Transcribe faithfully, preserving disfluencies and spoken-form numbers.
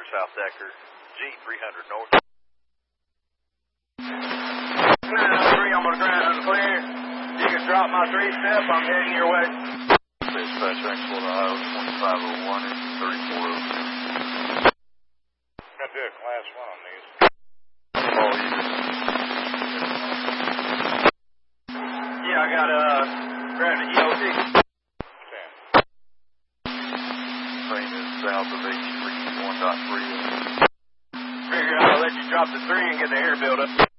South Decker, G three hundred north. nine oh three, I'm on the ground unclear. You can drop my three-step, I'm heading your way. Dispatch Ranksville, Ohio, twenty-five oh one and thirty-four oh two. Gotta do a class one on these. All units. Yeah, I got, uh, grabbing the E O T. ten. Train is south of H three one point three. Figure I'll let you drop the three and get the air build up.